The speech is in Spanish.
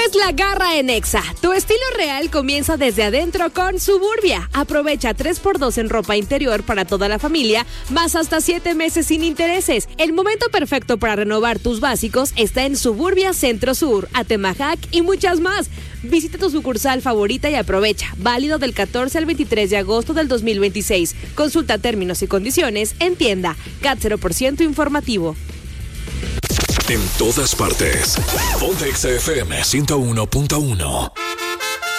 Tienes la garra en Exa. Tu estilo real comienza desde adentro con Suburbia. Aprovecha 3x2 en ropa interior para toda la familia, más hasta 7 meses sin intereses. El momento perfecto para renovar tus básicos está en Suburbia Centro Sur, Atemajac y muchas más. Visita tu sucursal favorita y aprovecha. Válido del 14 al 23 de agosto del 2026. Consulta términos y condiciones en tienda. CAT 0% informativo. En todas partes. Ponte Exa FM 101.1.